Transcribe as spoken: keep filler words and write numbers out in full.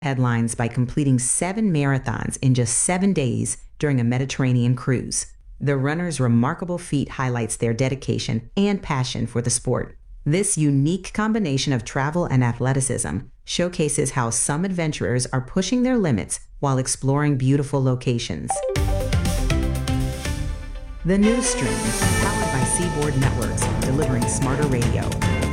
headlines by completing seven marathons in just seven days during a Mediterranean cruise. The runner's remarkable feat highlights their dedication and passion for the sport. This unique combination of travel and athleticism showcases how some adventurers are pushing their limits while exploring beautiful locations. The News Stream, powered by Seaboard Networks, delivering smarter radio.